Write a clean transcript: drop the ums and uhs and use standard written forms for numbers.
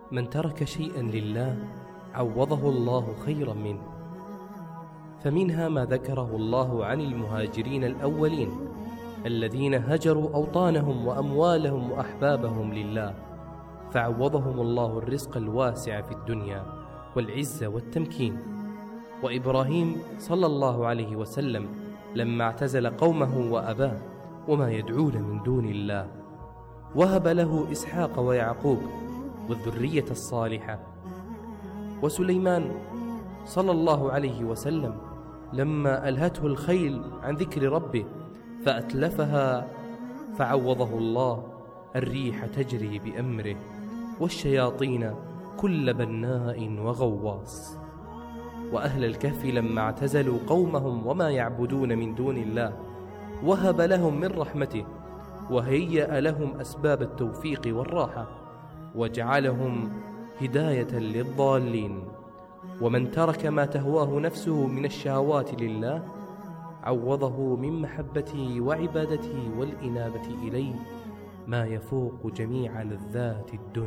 من ترك شيئا لله عوضه الله خيرا منه. فمنها ما ذكره الله عن المهاجرين الأولين الذين هجروا أوطانهم وأموالهم وأحبابهم لله، فعوضهم الله الرزق الواسع في الدنيا والعزة والتمكين. وإبراهيم صلى الله عليه وسلم لما اعتزل قومه وأباه وما يدعون من دون الله، وهب له إسحاق ويعقوب والذرية الصالحة. وسليمان صلى الله عليه وسلم لما ألهته الخيل عن ذكر ربه فأتلفها، فعوضه الله الريح تجري بأمره والشياطين كل بناء وغواص. وأهل الكهف لما اعتزلوا قومهم وما يعبدون من دون الله وهب لهم من رحمته، وهيأ لهم أسباب التوفيق والراحة، وجعلهم هداية للضالين. ومن ترك ما تهواه نفسه من الشهوات لله عوضه من محبته وعبادته والإنابة إليه ما يفوق جميع لذات الدنيا.